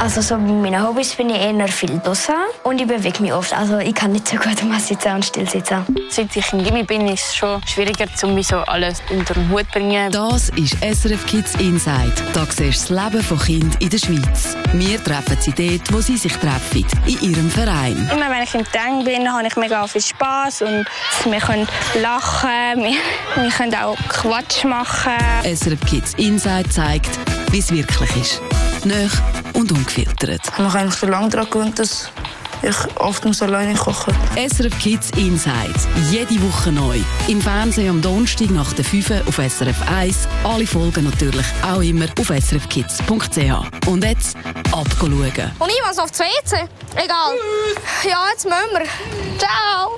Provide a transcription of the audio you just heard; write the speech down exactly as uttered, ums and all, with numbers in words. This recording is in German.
Also so bei meinen Hobbys bin ich eher viel draussen und ich bewege mich oft. Also ich kann nicht so gut mal sitzen und still sitzen. Seit ich im Gimmi bin, ist es schon schwieriger, um so alles unter den Hut zu bringen. Das ist S R F Kids Inside. Da siehst du das Leben von Kindern in der Schweiz. Wir treffen sie dort, wo sie sich treffen, in ihrem Verein. Immer wenn ich im Gang bin, habe ich mega viel Spass und wir können lachen, wir, wir können auch Quatsch machen. S R F Kids Inside zeigt, wie es wirklich ist. Nöch und ungefiltert. Ich habe eigentlich schon lange daran gewöhnt, dass ich oft muss alleine kochen muss. S R F Kids Inside. Jede Woche neu. Im Fernsehen am Donnerstag nach der fünf auf S R F eins. Alle Folgen natürlich auch immer auf s r f kids punkt c h. Und jetzt abschauen. Und ich muss aufs W C. Egal. Ja, jetzt müssen wir. Ciao.